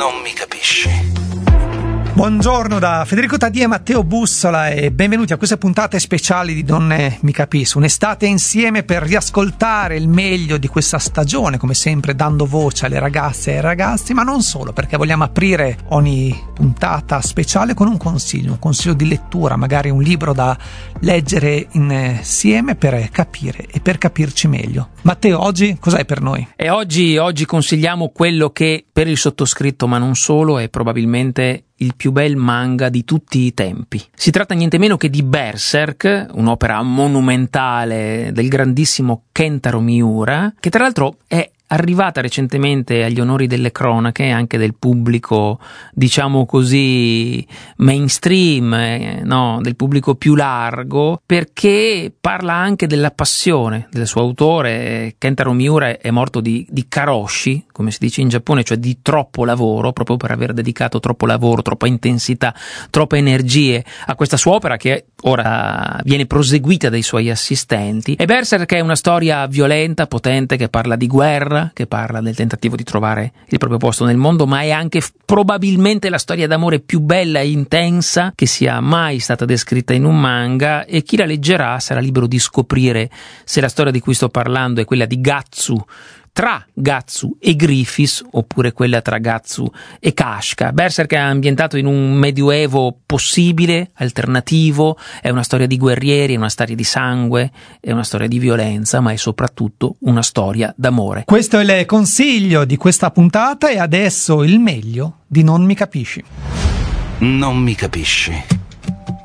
Non mi capisci. Buongiorno da Federico Taddia e Matteo Bussola e benvenuti a queste puntate speciali di Non mi capisco. Un'estate insieme per riascoltare il meglio di questa stagione, come sempre dando voce alle ragazze e ai ragazzi, ma non solo, perché vogliamo aprire ogni puntata speciale con un consiglio di lettura, magari un libro da leggere insieme per capire e per capirci meglio. Matteo, oggi cos'hai per noi? E oggi consigliamo quello che per il sottoscritto, ma non solo, è probabilmente il più bel manga di tutti i tempi. Si tratta niente meno che di Berserk, un'opera monumentale del grandissimo Kentaro Miura, che tra l'altro è arrivata recentemente agli onori delle cronache anche del pubblico, diciamo così, mainstream, del pubblico più largo, perché parla anche della passione del suo autore. Kentaro Miura è morto di karoshi, come si dice in Giappone, cioè di troppo lavoro, proprio per aver dedicato troppo lavoro, troppa intensità, troppe energie a questa sua opera, che ora viene proseguita dai suoi assistenti. E Berserk è una storia violenta, potente, che parla di guerra, che parla del tentativo di trovare il proprio posto nel mondo, ma è anche probabilmente la storia d'amore più bella e intensa che sia mai stata descritta in un manga, e chi la leggerà sarà libero di scoprire se la storia di cui sto parlando è quella di Gatsu, tra Gatsu e Griffiths, oppure quella tra Gatsu e Kashka. Berserk è ambientato in un medioevo possibile, alternativo, è una storia di guerrieri, è una storia di sangue, è una storia di violenza, ma è soprattutto una storia d'amore. Questo è il consiglio di questa puntata e adesso il meglio di Non mi capisci. Non mi capisci.